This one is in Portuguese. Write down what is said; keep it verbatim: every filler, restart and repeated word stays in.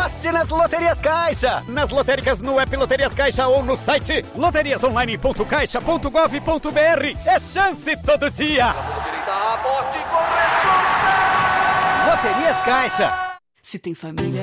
Aposte nas Loterias Caixa. Nas lotéricas no app Loterias Caixa ou no site loterias online ponto caixa ponto gov ponto br. É chance todo dia. Aposte com responsa. Loterias Caixa. Se tem família,